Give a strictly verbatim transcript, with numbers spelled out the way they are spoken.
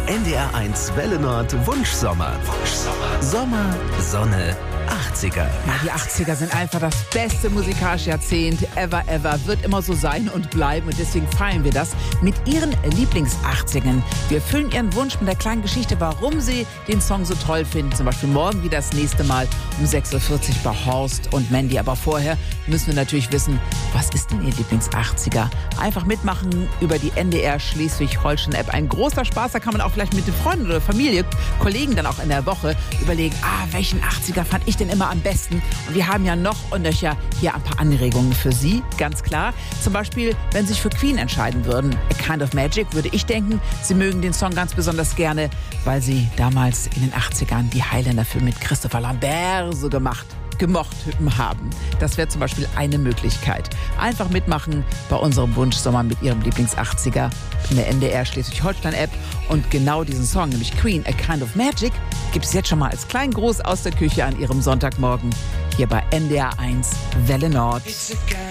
N D R eins Welle Nord Wunschsommer. Wunschsommer. Sommer, Sonne, achtziger. Ja, die achtziger sind einfach das beste musikalische Jahrzehnt ever, ever. Wird immer so sein und bleiben. Und deswegen feiern wir das mit ihren Lieblings-achtzigern. Wir füllen ihren Wunsch mit der kleinen Geschichte, warum sie den Song so toll finden. Zum Beispiel morgen wieder das nächste Mal um sechs Uhr vierzig bei Horst und Mandy. Aber vorher müssen wir natürlich wissen, was ist denn ihr Lieblings-achtziger? Einfach mitmachen über die N D R Schleswig-Holstein-App. Ein großer Spaß. Da kann man auch vielleicht mit den Freunden oder Familie, Kollegen dann auch in der Woche überlegen, ah, welchen achtziger fand ich denn immer am besten? Und wir haben ja noch und nöcher hier ein paar Anregungen für Sie, ganz klar. Zum Beispiel, wenn Sie sich für Queen entscheiden würden, A Kind of Magic, würde ich denken, Sie mögen den Song ganz besonders gerne, weil Sie damals in den achtzigern die Highlander-Filme mit Christopher Lambert so gemacht gemocht haben. Das wäre zum Beispiel eine Möglichkeit. Einfach mitmachen bei unserem Wunschsommer mit Ihrem Lieblings-achtziger in der N D R Schleswig-Holstein-App. Und genau diesen Song, nämlich Queen, A Kind of Magic, gibt es jetzt schon mal als kleinen Gruß aus der Küche an Ihrem Sonntagmorgen hier bei N D R eins Welle Nord.